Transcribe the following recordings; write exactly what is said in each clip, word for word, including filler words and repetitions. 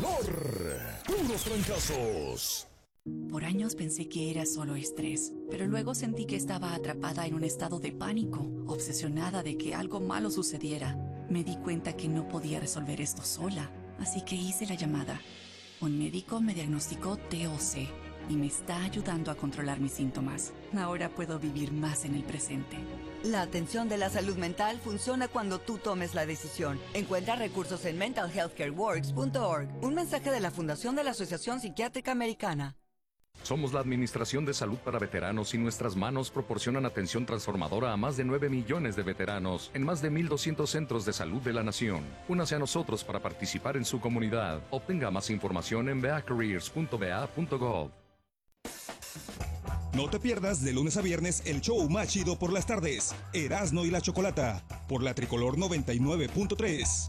tricolor. Puros fracasos. Por años pensé que era solo estrés, pero luego sentí que estaba atrapada en un estado de pánico, obsesionada de que algo malo sucediera. Me di cuenta que no podía resolver esto sola, así que hice la llamada. Un médico me diagnosticó T O C y me está ayudando a controlar mis síntomas. Ahora puedo vivir más en el presente. La atención de la salud mental funciona cuando tú tomes la decisión. Encuentra recursos en mental health care works punto org. Un mensaje de la Fundación de la Asociación Psiquiátrica Americana. Somos la Administración de Salud para Veteranos y nuestras manos proporcionan atención transformadora a más de nueve millones de veteranos en más de mil doscientos centros de salud de la nación. Únase a nosotros para participar en su comunidad. Obtenga más información en v a careers punto v a punto gov. No te pierdas de lunes a viernes el show más chido por las tardes. Erasmo y la Chocolata, por la Tricolor noventa y nueve punto tres.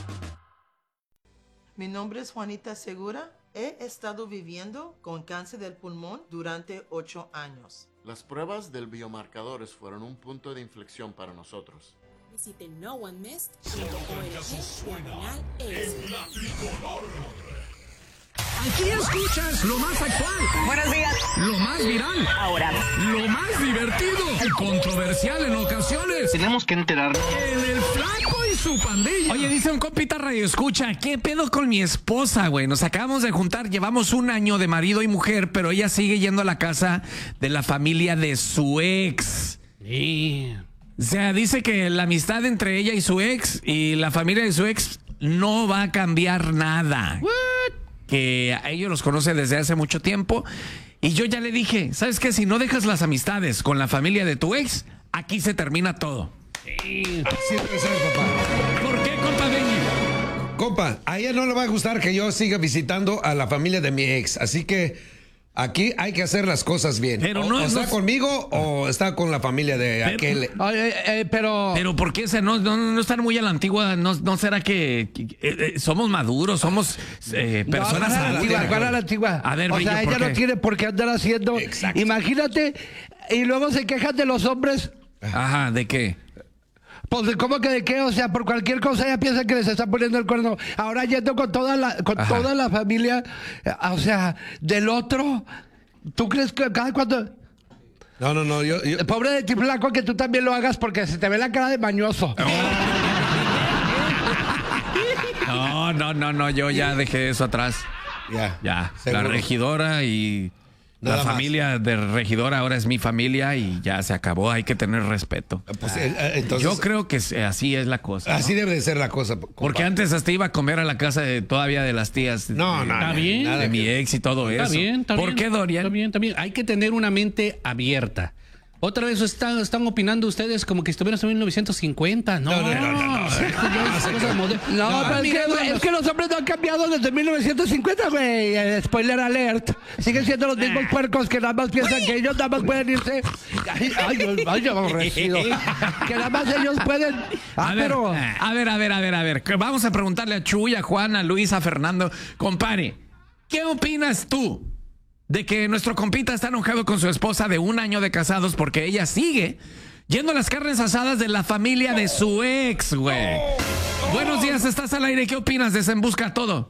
Mi nombre es Juanita Segura. He estado viviendo con cáncer del pulmón durante ocho años. Las pruebas del biomarcadores fueron un punto de inflexión para nosotros. Visite no one missed punto org en la Tricolor. Aquí escuchas lo más actual. Buenos días. Lo más viral. Ahora. Lo más divertido y controversial en ocasiones. Tenemos que enterarnos. En el Flaco y su pandilla. Oye, dice un compita radio escucha, ¿qué pedo con mi esposa, güey? Nos acabamos de juntar, llevamos un año de marido y mujer, pero ella sigue yendo a la casa de la familia de su ex. Sí. O sea, dice que la amistad entre ella y su ex y la familia de su ex no va a cambiar nada. What? Que a ellos los conoce desde hace mucho tiempo. Y yo ya le dije, ¿sabes qué? Si no dejas las amistades con la familia de tu ex, aquí se termina todo. Sí, así debe ser, papá. ¿Por qué, compa Benny? Compa, a ella no le va a gustar que yo siga visitando a la familia de mi ex. Así que aquí hay que hacer las cosas bien. Pero o, no, o no, está conmigo o está con la familia de pero, aquel. Oye, eh, pero... Pero ¿por qué? No, no, no están muy a la antigua. ¿No, no será que, que eh, eh, somos maduros? Somos eh, personas no, a la antigua, ¿cuál a la antigua? A ver, o Bello, sea, ¿por ella qué? no tiene por qué andar haciendo... Exacto. Imagínate, y luego se quejan de los hombres. Ajá, ¿de qué? Pues, ¿cómo que de qué? O sea, por cualquier cosa ella piensa que les está poniendo el cuerno. Ahora yendo con toda la, con toda la familia, o sea, del otro... ¿Tú crees que cada cuando... No, no, no, yo... yo... Pobre de ti, Flaco, que tú también lo hagas porque se te ve la cara de mañoso. No, no, no, no, yo ya dejé eso atrás. Ya, Ya, seguro. la regidora y Nada la más. familia de regidora ahora es mi familia y ya se acabó, hay que tener respeto. Pues, eh, eh, entonces, Yo creo que se- así es la cosa. ¿no? así debe de ser la cosa. compa. Porque antes hasta iba a comer a la casa de todavía de las tías. No, de, no, Está no, bien. nada de que- mi ex y todo Está eso. bien, está ¿Por bien. qué, Dorian? Está bien, está bien. Hay que tener una mente abierta. Otra vez están, están opinando ustedes como que estuvieran en mil novecientos cincuenta. No, No, no, no, no, no. Esto ya es cosa moderna. No, No, pero es, mira, que, es que los hombres no han cambiado desde mil novecientos cincuenta, güey. Eh, Spoiler alert. Siguen siendo los mismos puercos que nada más piensan que ellos nada más pueden irse. Ay, ay, ay, ay, aborrecido. Que nada más ellos pueden. Ah, A ver, pero. a ver, a ver, a ver, a ver. Vamos a preguntarle a Chuy, a Juan, a Luis, a Fernando. Compare, ¿qué opinas tú de que nuestro compita está enojado con su esposa de un año de casados porque ella sigue yendo a las carnes asadas de la familia de su ex, güey? Buenos días, estás al aire. ¿Qué opinas? Desenbusca todo.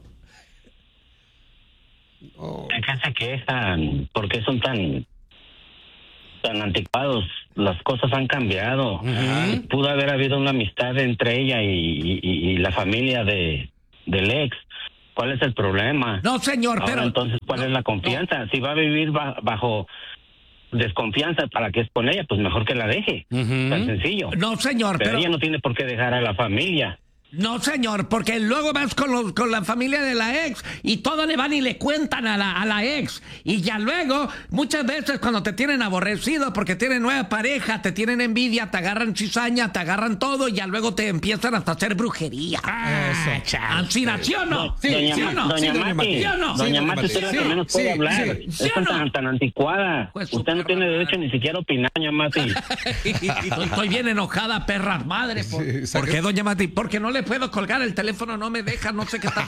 Acá se quejan, ¿por qué son tan tan anticuados? Las cosas han cambiado. Ujú. Pudo haber habido una amistad entre ella y, y- y la familia de del ex. ¿Cuál es el problema? No, señor, Ahora, pero... entonces, ¿cuál no, es la confianza? Si va a vivir ba- bajo desconfianza para que es con ella, pues mejor que la deje. Ujú. Tan sencillo. No, señor, Pero pero... ella no tiene por qué dejar a la familia. No, señor, porque luego vas con, los- con la familia de la ex y todo le van y le cuentan a la, a la ex. Y ya luego, muchas veces cuando te tienen aborrecido porque tienen nueva pareja, te tienen envidia, te agarran cizaña, te agarran todo y ya luego te empiezan hasta a hacer brujería. Eso. Ancina, ¿sí o no? Sí, doña ¿sí Ma- o no? doña Sí, Mati, ¿sí o no? doña Sí, Mati, usted es la sí, que menos sí, puede hablar. sí. ¿Sí Es o no? tan, tan anticuada. Pues su Usted no perra tiene madre. derecho ni siquiera a opinar, doña Mati. Estoy, estoy bien enojada, perra madre. ¿Por, Sí, saca- ¿por qué, doña Mati? Porque no le puedo colgar el teléfono, no me deja, no sé qué está.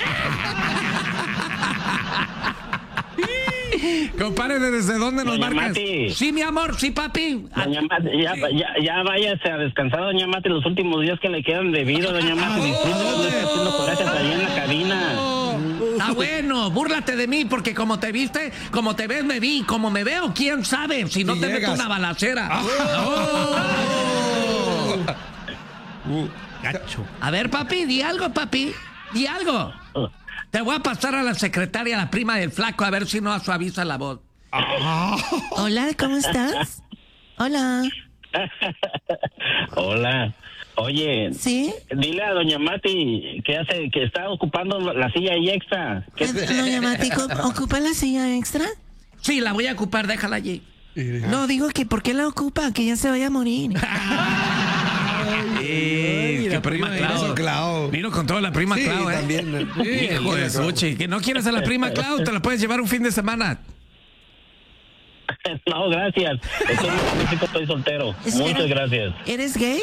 Compadre, ¿desde dónde nos Doña marcas? Mati. Sí, mi amor, sí, papi. Doña Mati, ya, ya, ya váyase a descansar, doña Mati, los últimos días que le quedan de vida, doña Mati. Disfrute, no está haciendo corajes allá en la cabina. Está bueno, búrlate de mí, porque como te viste, como te ves, me vi. Como me veo, quién sabe, si no Si te meto llegas. una balacera. Ah. Oh. Uh, gacho. A ver, papi, di algo, papi. Di algo. Te voy a pasar a la secretaria, la prima del flaco, a ver si no suaviza la voz. Hola, ¿cómo estás? Hola. Hola. Oye, ¿Sí? dile a doña Mati que hace, que está ocupando la silla ahí extra. ¿Qué- Doña Mati, ¿ocupa la silla extra? Sí, la voy a ocupar, déjala allí. No, digo que ¿por qué la ocupa? Que ya se vaya a morir. Sí, que prima Clau. Clau. Vino con toda la prima Sí, Clau, ¿eh? también. Hijo de Suchi. Que no quieres a la prima Clau, te la puedes llevar un fin de semana. No, gracias. Estoy, estoy soltero. Espera. Muchas gracias. ¿Eres gay?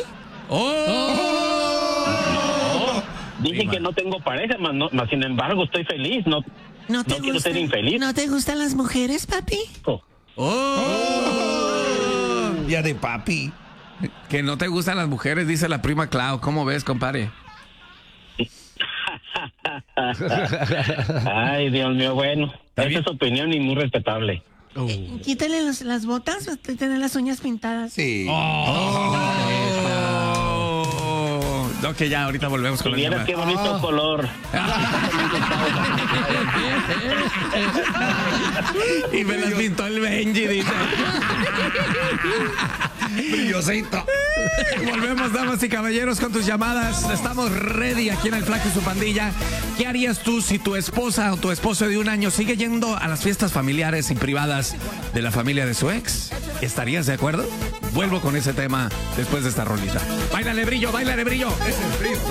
¡Oh! Dije que no tengo pareja, mas, no, mas sin embargo estoy feliz. No, ¿No te no quiero gustan- ser infeliz. ¿No te gustan las mujeres, papi? ¡Oh! Ya de papi. Que no te gustan las mujeres, dice la prima Clau. ¿Cómo ves, compadre? Ay, Dios mío, bueno. Esa bien? es su opinión y muy respetable. Quítale los- las botas o te tener las uñas pintadas. Sí. Oh. No, que ya, ahorita volvemos Si con la vieras llamada. qué bonito color. Y me las pintó el Benji, dice. Brillosito. Volvemos, damas y caballeros, con tus llamadas. Estamos ready aquí en El Flaco y su pandilla. ¿Qué harías tú si tu esposa o tu esposo de un año sigue yendo a las fiestas familiares y privadas de la familia de su ex? ¿Estarías de acuerdo? Vuelvo con ese tema después de esta rolita. Báilale, brillo, báilale, brillo. Es el frío.